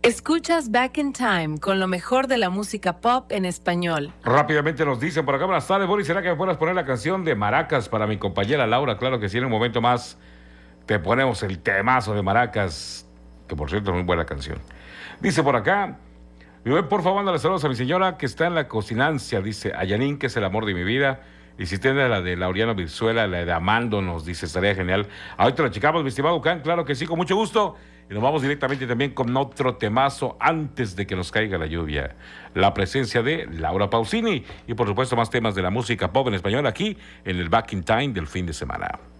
Escuchas Back in Time con lo mejor de la música pop en español. Rápidamente nos dicen por acá, buenas tardes, Boris, ¿será que me puedas poner la canción de Maracas para mi compañera Laura? Claro que sí, en un momento más te ponemos el temazo de Maracas, que por cierto es muy buena canción. Dice por acá, por favor, mándale saludos a mi señora que está en la cocinancia, dice a Yanin, que es el amor de mi vida. Y si tiene la de Laureano Virzuela, la de Amando, nos dice, estaría genial. Ahorita la checamos, mi estimado Can, claro que sí, con mucho gusto. Y nos vamos directamente también con otro temazo antes de que nos caiga la lluvia. La presencia de Laura Pausini y por supuesto más temas de la música pop en español aquí en el Back in Time del fin de semana.